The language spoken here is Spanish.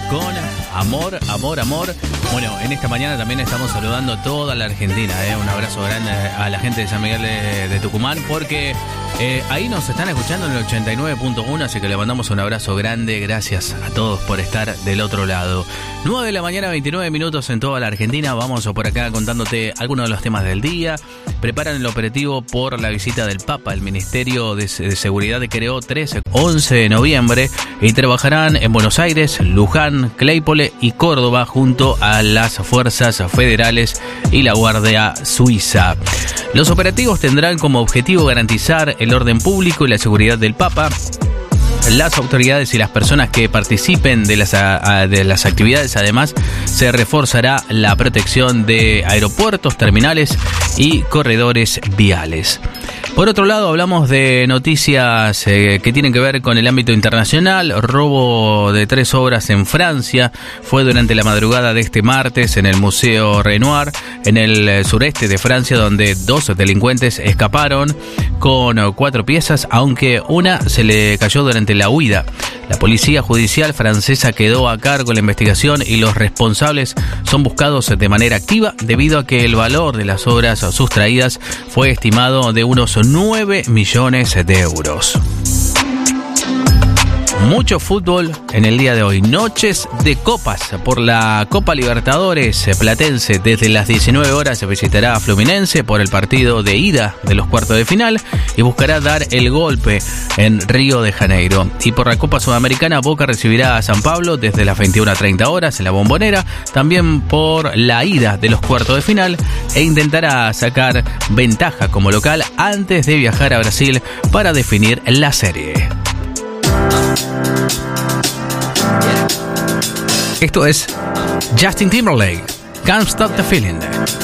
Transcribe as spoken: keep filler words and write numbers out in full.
con amor, amor, amor. Bueno, en esta mañana también estamos saludando a toda la Argentina, ¿eh? Un abrazo grande a la gente de San Miguel de, de Tucumán, porque eh, ahí nos están escuchando en el ochenta y nueve punto uno, así que le mandamos un abrazo grande. Gracias a todos por estar del otro lado. nueve de la mañana, veintinueve minutos en toda la Argentina. Vamos por acá contándote algunos de los temas del día. Preparan el operativo por la visita del Papa. El Ministerio de, de Seguridad creó trece, once de noviembre y trabajarán en Buenos Aires, Luján, Claypole y Córdoba junto a las fuerzas federales y la Guardia Suiza. Los operativos tendrán como objetivo garantizar el orden público y la seguridad del Papa. Las autoridades y las personas que participen de las, a, de las actividades, además, se reforzará la protección de aeropuertos, terminales y corredores viales. Por otro lado, hablamos de noticias eh, que tienen que ver con el ámbito internacional. Robo de tres obras en Francia fue durante la madrugada de este martes en el Museo Renoir, en el sureste de Francia, donde dos delincuentes escaparon con cuatro piezas, aunque una se le cayó durante la huida. La policía judicial francesa quedó a cargo de la investigación y los responsables son buscados de manera activa debido a que el valor de las obras sustraídas fue estimado de unos nueve millones de euros. Mucho fútbol en el día de hoy. Noches de copas por la Copa Libertadores Platense. Desde las diecinueve horas se visitará a Fluminense por el partido de ida de los cuartos de final y buscará dar el golpe en Río de Janeiro. Y por la Copa Sudamericana, Boca recibirá a San Pablo desde las veintiuna treinta horas en la Bombonera, también por la ida de los cuartos de final, e intentará sacar ventaja como local antes de viajar a Brasil para definir la serie. Esto es Justin Timberlake, Can't Stop the Feeling.